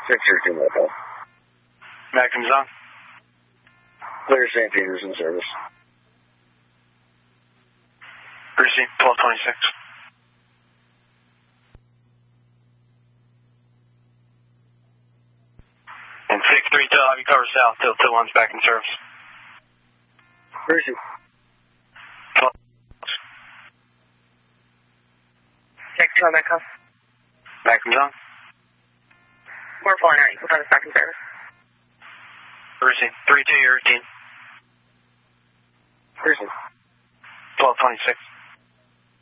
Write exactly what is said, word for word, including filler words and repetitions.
six thirteen Echo. Mac comes on. Clear Saint Peter's in service. Brucey, twelve twenty-six. And six three two, have you cover south till two one's back in service. Brucey. twelve. six two, Echo. Mac comes on. We're flying out, Eagle Times back in service. Brucey, three two, you're routine. Brucey. twelve twenty-six.